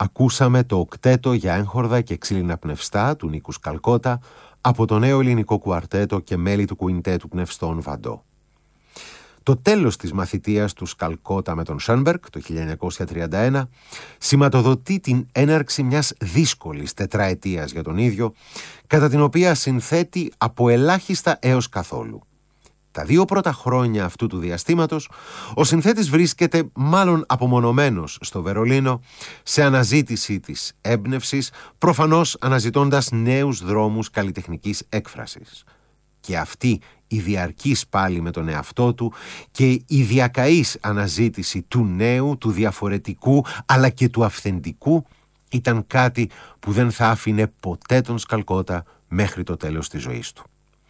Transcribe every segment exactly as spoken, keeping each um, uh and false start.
ακούσαμε το οκτέτο για έγχορδα και ξύλινα πνευστά του Νίκου Σκαλκότα από το νέο ελληνικό κουαρτέτο και μέλη του κουιντέτου πνευστών Βαντό. Το τέλος της μαθητείας του Σκαλκότα με τον Σένμπεργκ το χίλια εννιακόσια τριάντα ένα σηματοδοτεί την έναρξη μιας δύσκολης τετραετίας για τον ίδιο, κατά την οποία συνθέτει από ελάχιστα έως καθόλου. Τα δύο πρώτα χρόνια αυτού του διαστήματος, ο συνθέτης βρίσκεται μάλλον απομονωμένος στο Βερολίνο, σε αναζήτηση της έμπνευσης, προφανώς αναζητώντας νέους δρόμους καλλιτεχνικής έκφρασης. Και αυτή η διαρκής πάλι με τον εαυτό του και η διακαής αναζήτηση του νέου, του διαφορετικού, αλλά και του αυθεντικού, ήταν κάτι που δεν θα άφηνε ποτέ τον Σκαλκότα μέχρι το τέλος της ζωής του.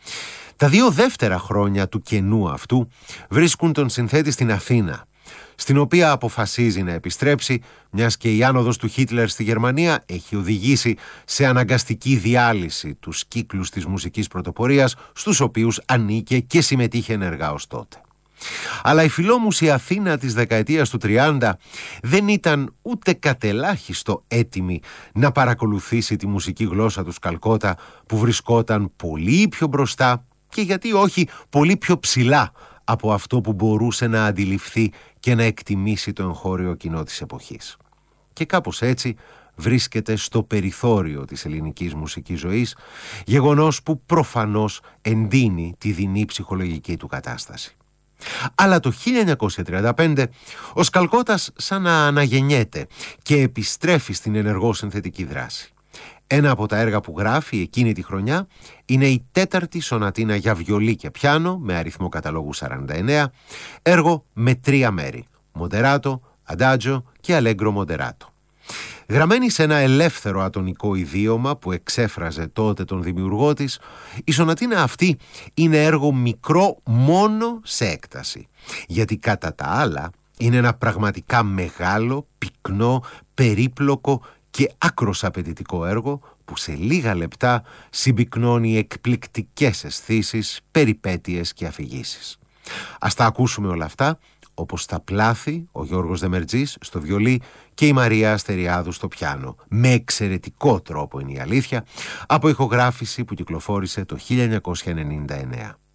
Τα δύο δεύτερα χρόνια του κενού αυτού βρίσκουν τον συνθέτη στην Αθήνα, στην οποία αποφασίζει να επιστρέψει, μιας και η άνοδος του Χίτλερ στη Γερμανία έχει οδηγήσει σε αναγκαστική διάλυση τους κύκλους της μουσικής πρωτοπορίας, στους οποίους ανήκε και συμμετείχε ενεργά ως τότε. Αλλά η φιλόμουση Αθήνα της δεκαετίας του τριάντα δεν ήταν ούτε κατελάχιστο έτοιμη να παρακολουθήσει τη μουσική γλώσσα του Σκαλκότα, που βρισκόταν πολύ πιο μπροστά και γιατί όχι πολύ πιο ψηλά από αυτό που μπορούσε να αντιληφθεί και να εκτιμήσει το εγχώριο κοινό της εποχής. Και κάπως έτσι βρίσκεται στο περιθώριο της ελληνικής μουσικής ζωής, γεγονός που προφανώς εντείνει τη δεινή ψυχολογική του κατάσταση. Αλλά το χίλια εννιακόσια τριάντα πέντε ο Σκαλκότας σαν να αναγεννιέται και επιστρέφει στην ενεργό συνθετική δράση. Ένα από τα έργα που γράφει εκείνη τη χρονιά είναι η τέταρτη σονατίνα για βιολί και πιάνο με αριθμό καταλόγου σαράντα εννέα, έργο με τρία μέρη, μοντεράτο, αντάτζο και αλέγκρο μοντεράτο. Γραμμένη σε ένα ελεύθερο ατονικό ιδίωμα που εξέφραζε τότε τον δημιουργό της, η σονατίνα αυτή είναι έργο μικρό μόνο σε έκταση, γιατί κατά τα άλλα είναι ένα πραγματικά μεγάλο, πυκνό, περίπλοκο και άκρος απαιτητικό έργο που σε λίγα λεπτά συμπυκνώνει εκπληκτικές αισθήσεις, περιπέτειες και αφηγήσεις. Ας τα ακούσουμε όλα αυτά, όπως στα πλάθη ο Γιώργος Δεμερτζής στο βιολί και η Μαρία Αστεριάδου στο πιάνο, με εξαιρετικό τρόπο είναι η αλήθεια, από ηχογράφηση που κυκλοφόρησε το χίλια εννιακόσια ενενήντα εννέα.